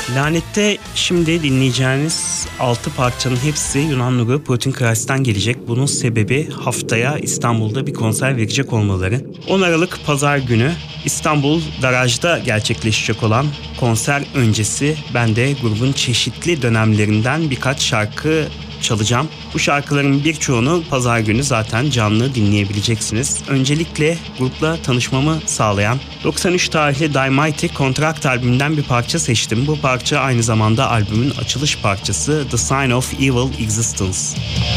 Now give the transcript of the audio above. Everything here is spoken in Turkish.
Lanet'te şimdi dinleyeceğiniz 6 parçanın hepsi Yunan grubu Protein Christ'ten gelecek. Bunun sebebi haftaya İstanbul'da bir konser verecek olmaları. 10 Aralık Pazar günü İstanbul Garaj'da gerçekleşecek olan konser öncesi ben de grubun çeşitli dönemlerinden birkaç şarkı çalacağım. Bu şarkıların birçoğunu pazar günü zaten canlı dinleyebileceksiniz. Öncelikle grupla tanışmamı sağlayan 93 tarihli Die Mighty Contract albümünden bir parça seçtim. Bu parça aynı zamanda albümün açılış parçası The Sign of Evil Existence.